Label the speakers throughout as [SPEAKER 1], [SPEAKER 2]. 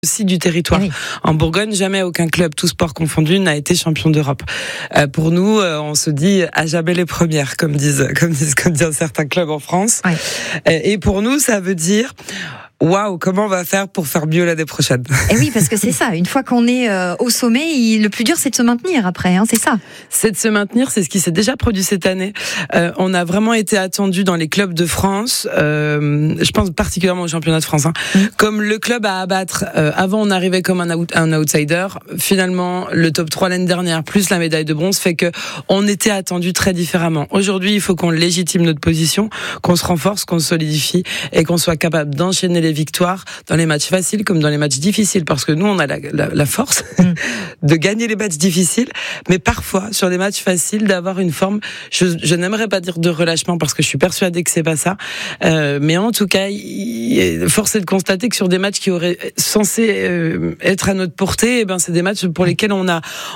[SPEAKER 1] Aussi du territoire.
[SPEAKER 2] Oui.
[SPEAKER 1] En Bourgogne, jamais aucun club, tout sport confondu, n'a été champion d'Europe. Pour nous, on se dit à jamais les premières, comme disent certains clubs en France.
[SPEAKER 2] Oui.
[SPEAKER 1] Et pour nous, ça veut dire waouh, comment on va faire pour faire mieux l'année prochaine?
[SPEAKER 2] Et oui, parce que c'est ça. Une fois qu'on est au sommet, le plus dur, c'est de se maintenir après. C'est ça.
[SPEAKER 1] C'est de se maintenir. C'est ce qui s'est déjà produit cette année. On a vraiment été attendu dans les clubs de France. Je pense particulièrement au championnat de France, comme le club à abattre. Avant, on arrivait comme un outsider. Finalement, le top 3 l'année dernière, plus la médaille de bronze, fait que on était attendu très différemment. Aujourd'hui, il faut qu'on légitime notre position, qu'on se renforce, qu'on se solidifie et qu'on soit capable d'enchaîner les victoires dans les matchs faciles comme dans les matchs difficiles, parce que nous on a la force de gagner les matchs difficiles, mais parfois sur les matchs faciles d'avoir une forme, je n'aimerais pas dire de relâchement parce que je suis persuadée que c'est pas ça, mais en tout cas force est de constater que sur des matchs qui auraient censé être à notre portée, c'est des matchs pour lesquels on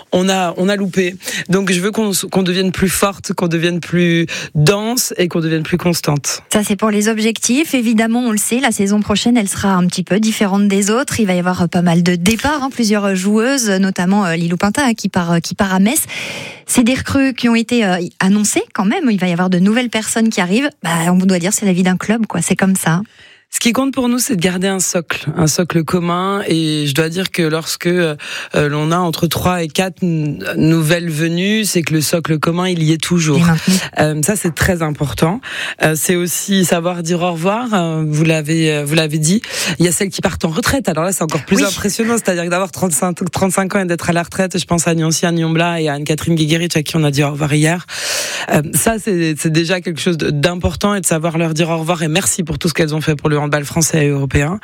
[SPEAKER 1] a loupé. Donc je veux qu'on devienne plus forte, qu'on devienne plus dense et qu'on devienne plus constante.
[SPEAKER 2] Ça c'est pour les objectifs. Évidemment, on le sait, la saison prochaine, elle sera un petit peu différente des autres. Il va y avoir pas mal de départs, plusieurs joueuses, notamment Lilou Pinta qui part à Metz. C'est des recrues qui ont été annoncées quand même. Il va y avoir de nouvelles personnes qui arrivent. On doit dire c'est la vie d'un club, quoi. C'est comme ça.
[SPEAKER 1] Ce qui compte pour nous, c'est de garder un socle commun. Et je dois dire que lorsque l'on a entre 3 et 4 nouvelles venues, c'est que le socle commun, il y est toujours. Ça, c'est très important. C'est aussi savoir dire au revoir. Vous l'avez dit. Il y a celles qui partent en retraite. Alors là, c'est encore plus impressionnant. C'est-à-dire que d'avoir 35 ans et d'être à la retraite. Je pense à Nancy Agnon-Blas et à Anne-Catherine Guéguerich, à qui on a dit au revoir hier. Ça, c'est déjà quelque chose d'important, et de savoir leur dire au revoir et merci pour tout ce qu'elles ont fait pour le handball français et européen.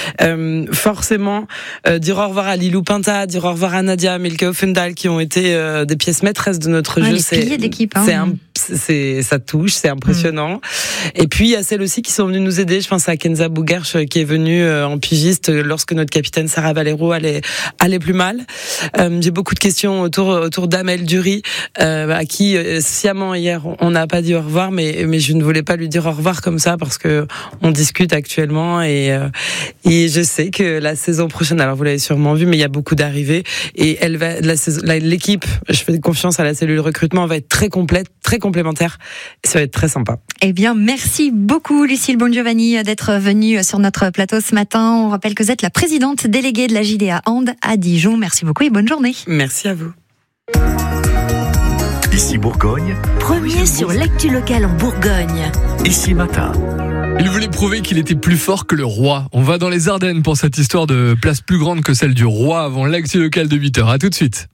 [SPEAKER 1] Forcément, dire au revoir à Lilou Pinta, dire au revoir à Nadia Milke Offendal, qui ont été des pièces maîtresses de notre jeu.
[SPEAKER 2] Les piliers d'équipe.
[SPEAKER 1] Ça touche, c'est impressionnant. Et puis il y a celles aussi qui sont venues nous aider. Je pense à Kenza Bougerch qui est venue en pigiste lorsque notre capitaine Sarah Valero allait plus mal. J'ai beaucoup de questions autour d'Amel Dury, à qui sciemment hier on n'a pas dit au revoir, mais je ne voulais pas lui dire au revoir comme ça parce que on discute actuellement et je sais que la saison prochaine, alors vous l'avez sûrement vu, mais il y a beaucoup d'arrivées et l'équipe, je fais confiance à la cellule recrutement, va être très complète, très complémentaire, et ça va être très sympa.
[SPEAKER 2] Eh bien, merci beaucoup Lucille Bongiovanni d'être venue sur notre plateau ce matin. On rappelle que vous êtes la présidente déléguée de la JDA Hand à Dijon. Merci beaucoup et bonne journée.
[SPEAKER 1] Merci à vous.
[SPEAKER 3] Ici Bourgogne.
[SPEAKER 4] Premier sur l'actu locale en Bourgogne.
[SPEAKER 3] Ici Matin.
[SPEAKER 5] Il voulait prouver qu'il était plus fort que le roi. On va dans les Ardennes pour cette histoire de place plus grande que celle du roi avant l'actu locale de 8h. À tout de suite.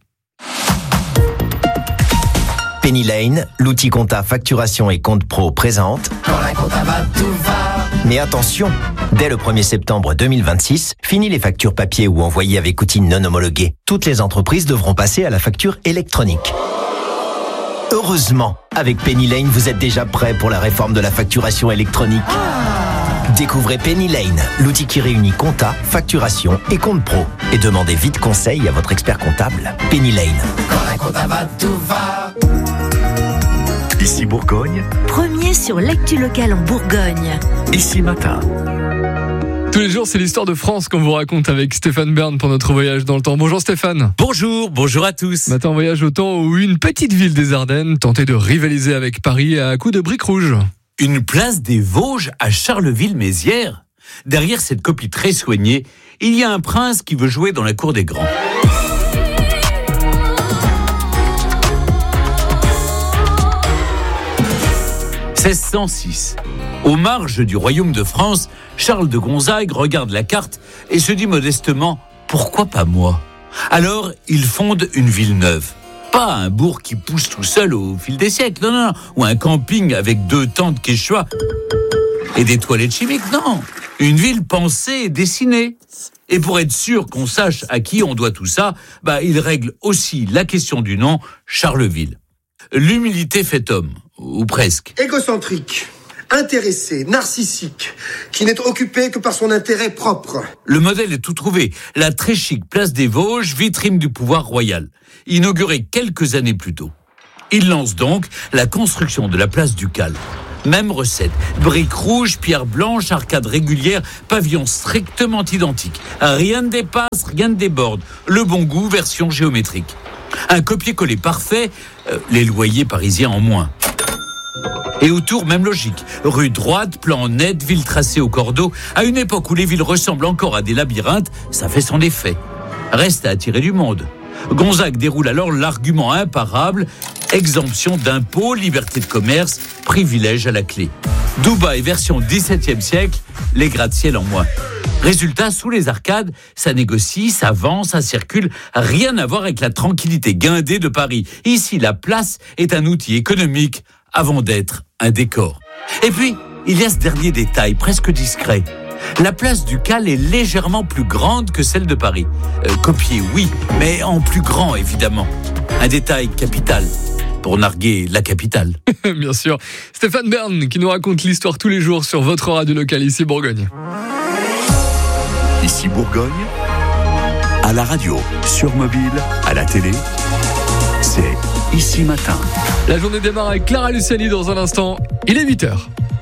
[SPEAKER 6] Penny Lane, l'outil compta facturation et compte pro présente.
[SPEAKER 7] Quand la compta va, tout va.
[SPEAKER 6] Mais attention, dès le 1er septembre 2026, fini les factures papier ou envoyées avec outils non homologués. Toutes les entreprises devront passer à la facture électronique. Heureusement, avec Penny Lane, vous êtes déjà prêt pour la réforme de la facturation électronique. Découvrez Penny Lane, l'outil qui réunit compta, facturation et compte pro. Et demandez vite conseil à votre expert comptable. Penny Lane.
[SPEAKER 7] Quand la compta va, tout va.
[SPEAKER 3] Ici Bourgogne.
[SPEAKER 4] Premier sur l'actu locale en Bourgogne.
[SPEAKER 3] Ici Matin.
[SPEAKER 5] Tous les jours, c'est l'histoire de France qu'on vous raconte avec Stéphane Bern pour notre voyage dans le temps. Bonjour Stéphane.
[SPEAKER 8] Bonjour à tous.
[SPEAKER 5] Ce matin, on voyage au temps où une petite ville des Ardennes tentait de rivaliser avec Paris à coups de briques rouges.
[SPEAKER 8] Une place des Vosges à Charleville-Mézières. Derrière cette copie très soignée, il y a un prince qui veut jouer dans la cour des grands. « 1606. Aux marges du royaume de France, Charles de Gonzague regarde la carte et se dit modestement « Pourquoi pas moi ?» Alors, il fonde une ville neuve. Pas un bourg qui pousse tout seul au fil des siècles, non, ou un camping avec 2 tentes quechua et des toilettes chimiques, non. Une ville pensée et dessinée. Et pour être sûr qu'on sache à qui on doit tout ça, il règle aussi la question du nom, Charleville. L'humilité fait homme, ou presque.
[SPEAKER 9] Égocentrique, intéressé, narcissique, qui n'est occupé que par son intérêt propre.
[SPEAKER 8] Le modèle est tout trouvé. La très chic place des Vosges, vitrine du pouvoir royal, inaugurée quelques années plus tôt. Il lance donc la construction de la place ducale. Même recette. Briques rouges, pierres blanches, arcades régulières, pavillons strictement identiques. Rien ne dépasse, rien ne déborde. Le bon goût, version géométrique. Un copier-coller parfait, les loyers parisiens en moins. Et autour, même logique. Rue droite, plan net, ville tracée au cordeau. À une époque où les villes ressemblent encore à des labyrinthes, ça fait son effet. Reste à attirer du monde. Gonzague déroule alors l'argument imparable, exemption d'impôts, liberté de commerce, privilège à la clé. Dubaï version XVIIe siècle, les gratte-ciel en moins. Résultat, sous les arcades, ça négocie, ça vend, ça circule. Rien à voir avec la tranquillité guindée de Paris. Ici, la place est un outil économique avant d'être un décor. Et puis, il y a ce dernier détail, presque discret. La place du Cal est légèrement plus grande que celle de Paris. Copier, oui, mais en plus grand, évidemment. Un détail capital pour narguer la capitale.
[SPEAKER 5] Bien sûr. Stéphane Bern qui nous raconte l'histoire tous les jours sur votre radio locale ici Bourgogne.
[SPEAKER 3] Ici Bourgogne, à la radio, sur mobile, à la télé, c'est Ici Matin.
[SPEAKER 5] La journée démarre avec Clara Luciani dans un instant. Il est 8h.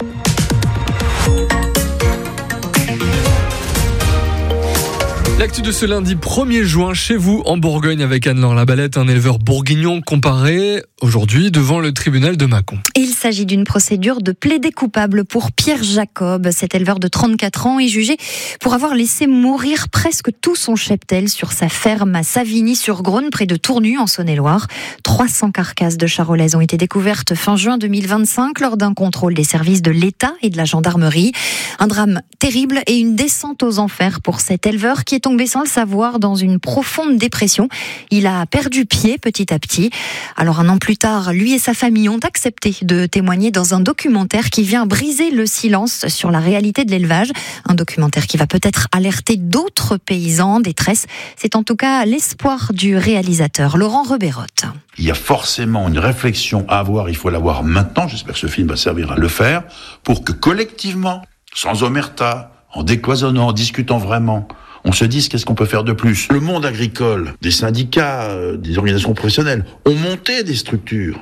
[SPEAKER 5] L'actu de ce lundi 1er juin chez vous en Bourgogne avec Anne-Laure Labalette, un éleveur bourguignon comparé aujourd'hui devant le tribunal de Mâcon.
[SPEAKER 2] Il s'agit d'une procédure de plaidé coupable pour Pierre Jacob. Cet éleveur de 34 ans est jugé pour avoir laissé mourir presque tout son cheptel sur sa ferme à Savigny-sur-Grosne, près de Tournu en Saône-et-Loire. 300 carcasses de charolaises ont été découvertes fin juin 2025 lors d'un contrôle des services de l'État et de la gendarmerie. Un drame terrible et une descente aux enfers pour cet éleveur qui est tombé sans le savoir dans une profonde dépression. Il a perdu pied petit à petit. Alors un an plus tard, lui et sa famille ont accepté de témoigner dans un documentaire qui vient briser le silence sur la réalité de l'élevage. Un documentaire qui va peut-être alerter d'autres paysans en détresse. C'est en tout cas l'espoir du réalisateur Laurent Rebérotte.
[SPEAKER 10] Il y a forcément une réflexion à avoir, il faut l'avoir maintenant, j'espère que ce film va servir à le faire, pour que collectivement, sans omerta, en décloisonnant, en discutant vraiment, on se dise qu'est-ce qu'on peut faire de plus. Le monde agricole, des syndicats, des organisations professionnelles ont monté des structures.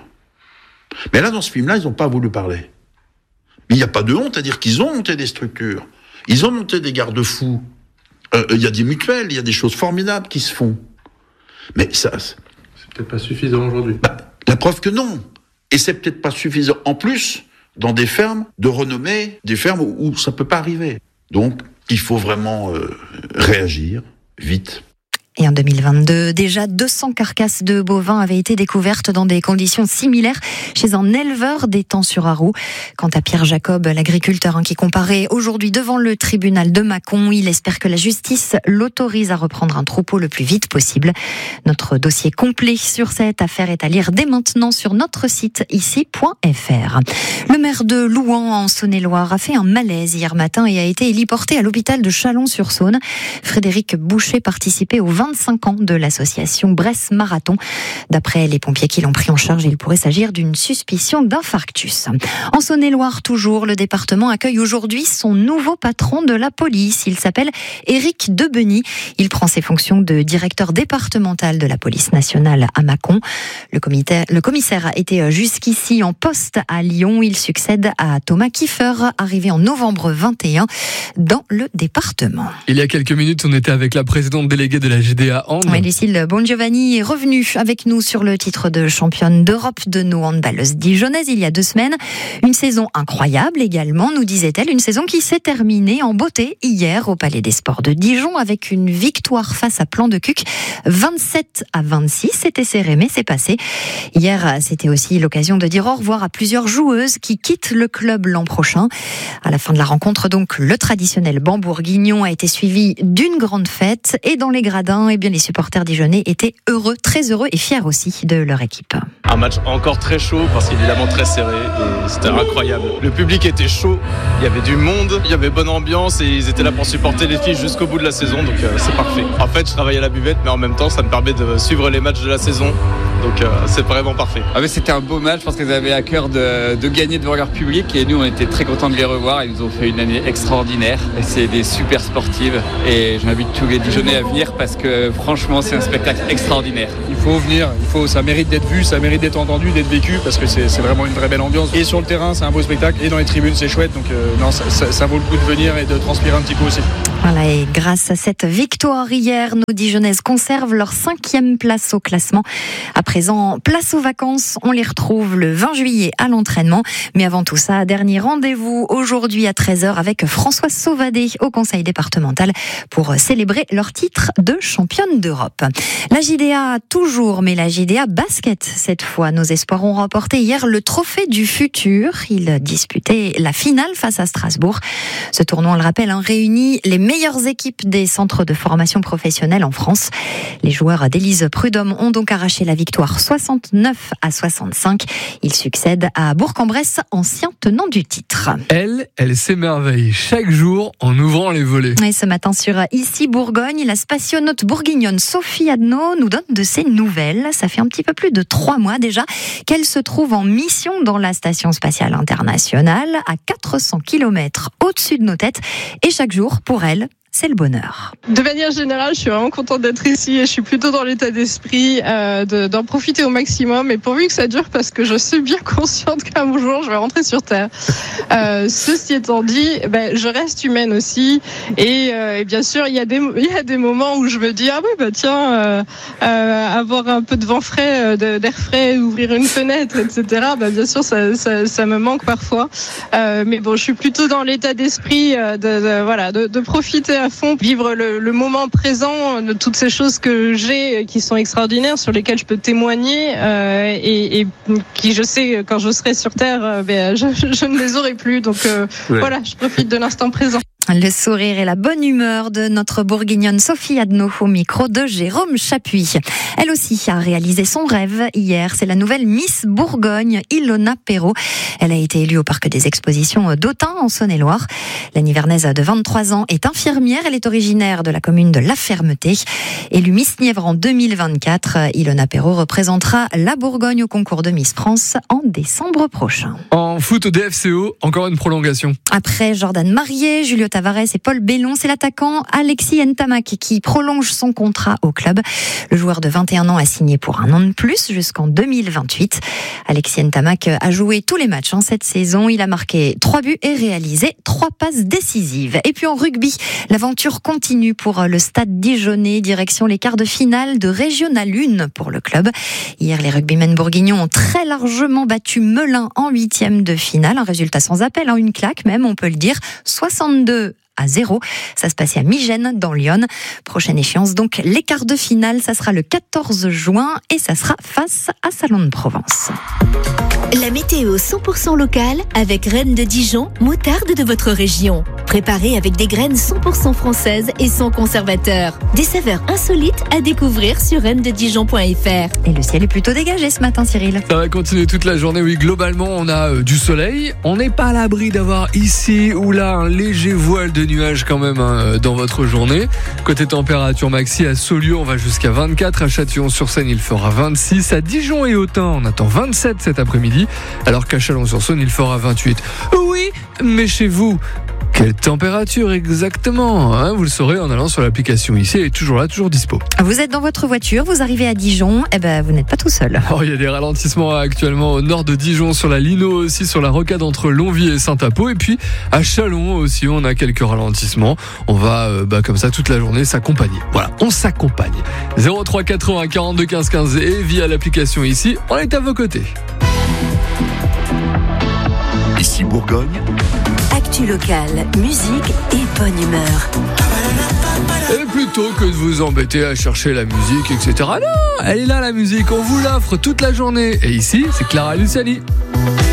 [SPEAKER 10] Mais là, dans ce film-là, ils n'ont pas voulu parler. Mais il n'y a pas de honte à dire qu'ils ont monté des structures. Ils ont monté des garde-fous. Il y a des mutuelles, il y a des choses formidables qui se font. Mais ça... c'est
[SPEAKER 11] peut-être pas suffisant aujourd'hui.
[SPEAKER 10] La preuve que non. Et c'est peut-être pas suffisant. En plus, dans des fermes de renommée, des fermes où ça peut pas arriver. Donc, il faut vraiment réagir vite.
[SPEAKER 2] Et en 2022, déjà 200 carcasses de bovins avaient été découvertes dans des conditions similaires chez un éleveur d'Étang-sur-Arroux. Quant à Pierre Jacob, l'agriculteur qui comparaît aujourd'hui devant le tribunal de Mâcon, il espère que la justice l'autorise à reprendre un troupeau le plus vite possible. Notre dossier complet sur cette affaire est à lire dès maintenant sur notre site ici.fr. Le maire de Louhans en Saône-et-Loire a fait un malaise hier matin et a été héliporté à l'hôpital de Chalon-sur-Saône. Frédéric Boucher participait au 25 ans de l'association Bresse Marathon. D'après les pompiers qui l'ont pris en charge, il pourrait s'agir d'une suspicion d'infarctus. En Saône-et-Loire toujours, le département accueille aujourd'hui son nouveau patron de la police. Il s'appelle Éric Debeny. Il prend ses fonctions de directeur départemental de la police nationale à Mâcon. Le commissaire a été jusqu'ici en poste à Lyon. Il succède à Thomas Kiefer, arrivé en novembre 21 dans le département.
[SPEAKER 5] Il y a quelques minutes, on était avec la présidente déléguée de la GDA Hand.
[SPEAKER 2] Oui, Lucille Bongiovanni est revenue avec nous sur le titre de championne d'Europe de nos handballeuses dijonnaises il y a 2 semaines. Une saison incroyable également, nous disait-elle, une saison qui s'est terminée en beauté hier au Palais des Sports de Dijon avec une victoire face à Plan de Cuc, 27-26. C'était serré, mais c'est passé. Hier, c'était aussi l'occasion de dire au revoir à plusieurs joueuses qui quittent le club l'an prochain. À la fin de la rencontre, donc, le traditionnel banc bourguignon a été suivi d'une grande fête et dans les gradins, eh bien, les supporters dijonnais étaient heureux, très heureux et fiers aussi de leur équipe.
[SPEAKER 11] Un match encore très chaud parce qu'évidemment très serré et c'était incroyable. Le public était chaud, il y avait du monde, il y avait bonne ambiance et ils étaient là pour supporter les filles jusqu'au bout de la saison, donc c'est parfait. En fait, je travaille à la buvette, mais en même temps, ça me permet de suivre les matchs de la saison, donc c'est vraiment parfait.
[SPEAKER 12] Ah mais c'était un beau match, je pense qu'ils avaient à cœur de gagner devant leur public et nous on était très contents de les revoir. Ils nous ont fait une année extraordinaire et c'est des super sportives et j'invite tous les Dijonnais à venir parce que franchement c'est un spectacle extraordinaire.
[SPEAKER 13] Il faut venir, ça mérite d'être vu, ça mérite
[SPEAKER 11] mérite d'être entendu, d'être vécu, parce que c'est vraiment une très belle ambiance. Et sur le terrain, c'est un beau spectacle, et dans les tribunes, c'est chouette. Donc non, ça vaut le coup de venir et de transpirer un petit peu aussi.
[SPEAKER 2] Voilà, et grâce à cette victoire hier, nos Dijonnaises conservent leur 5e place au classement. À présent, place aux vacances, on les retrouve le 20 juillet à l'entraînement. Mais avant tout ça, dernier rendez-vous aujourd'hui à 13h avec Françoise Sauvadet au conseil départemental pour célébrer leur titre de championne d'Europe. La JDA toujours, mais la JDA basket cette fois. Nos espoirs ont remporté hier le trophée du futur. Ils disputaient la finale face à Strasbourg. Ce tournoi, on le rappelle, réunit les meilleures équipes des centres de formation professionnelle en France. Les joueurs d'Élise Prudhomme ont donc arraché la victoire 69-65. Ils succèdent à Bourg-en-Bresse, ancien tenant du titre.
[SPEAKER 5] Elle s'émerveille chaque jour en ouvrant les volets.
[SPEAKER 2] Et ce matin sur Ici Bourgogne, la spationaute bourguignonne Sophie Adnaud nous donne de ses nouvelles. Ça fait un petit peu plus de 3 mois déjà qu'elle se trouve en mission dans la Station Spatiale Internationale, à 400 km au-dessus de nos têtes. Et chaque jour, pour elle, c'est le bonheur.
[SPEAKER 13] De manière générale, je suis vraiment contente d'être ici et je suis plutôt dans l'état d'esprit d'en profiter au maximum, et pourvu que ça dure, parce que je suis bien consciente qu'un jour je vais rentrer sur Terre. Ceci étant dit, je reste humaine aussi, et bien sûr il y a des moments où je me dis avoir un peu de vent frais, d'air frais, ouvrir une fenêtre, etc. Bien sûr ça me manque parfois, mais bon, je suis plutôt dans l'état d'esprit de profiter à fond, vivre le moment présent de toutes ces choses que j'ai, qui sont extraordinaires, sur lesquelles je peux témoigner, et qui, je sais, quand je serai sur Terre, je ne les aurai plus. Donc voilà, je profite de l'instant présent.
[SPEAKER 2] Le sourire et la bonne humeur de notre bourguignonne Sophie Adnaud au micro de Jérôme Chapuis. Elle aussi a réalisé son rêve hier. C'est la nouvelle Miss Bourgogne, Ilona Perrault. Elle a été élue au Parc des Expositions d'Autun, en Saône-et-Loire. La Nivernaise de 23 ans est infirmière. Elle est originaire de la commune de La Fermeté. Élue Miss Nièvre en 2024, Ilona Perrault représentera la Bourgogne au concours de Miss France en décembre prochain.
[SPEAKER 5] En foot au DFCO, encore une prolongation.
[SPEAKER 2] Après Jordan Marié, Julio Tavares et Paul Bellon, c'est l'attaquant Alexis Ntamak qui prolonge son contrat au club. Le joueur de 21 ans a signé pour 1 an de plus jusqu'en 2028. Alexis Ntamak a joué tous les matchs cette saison. Il a marqué 3 buts et réalisé 3 passes décisives. Et puis en rugby, l'aventure continue pour le Stade Dijonnais, direction les quarts de finale de Régional 1 pour le club. Hier, les rugbymen bourguignons ont très largement battu Melun en 8e de finale. Un résultat sans appel, une claque même, on peut le dire. 62-0. Ça se passait à Migène, dans l'Yonne. Prochaine échéance, donc, les quarts de finale. Ça sera le 14 juin et ça sera face à Salon de Provence.
[SPEAKER 4] La météo 100% locale avec Rennes de Dijon, moutarde de votre région. Préparée avec des graines 100% françaises et sans conservateur. Des saveurs insolites à découvrir sur rennededijon.fr.
[SPEAKER 2] Et le ciel est plutôt dégagé ce matin, Cyril.
[SPEAKER 5] Ça va continuer toute la journée. Oui, globalement, on a du soleil. On n'est pas à l'abri d'avoir ici ou là un léger voile de nuages quand même dans votre journée. Côté température maxi, à Saulieu, on va jusqu'à 24. À Châtillon-sur-Seine, il fera 26. À Dijon et Autun, on attend 27 cet après-midi. Alors qu'à Chalon-sur-Saône, il fera 28. Oui, mais chez vous, quelle température exactement, vous le saurez en allant sur l'application ici. Elle est toujours là, toujours dispo.
[SPEAKER 2] Vous êtes dans votre voiture, vous arrivez à Dijon, vous n'êtes pas tout seul.
[SPEAKER 5] Alors, il y a des ralentissements actuellement au nord de Dijon, sur la Lino aussi, sur la rocade entre Longwy et Saint-Apo. Et puis à Châlons aussi, on a quelques ralentissements. On va comme ça toute la journée s'accompagner. Voilà, on s'accompagne. 03 80 42 15 15 et via l'application ici, on est à vos côtés.
[SPEAKER 3] Ici Bourgogne.
[SPEAKER 4] Actu locale, musique et bonne humeur.
[SPEAKER 5] Et plutôt que de vous embêter à chercher la musique, etc. Non, elle est là la musique, on vous l'offre toute la journée. Et ici, c'est Clara Luciani.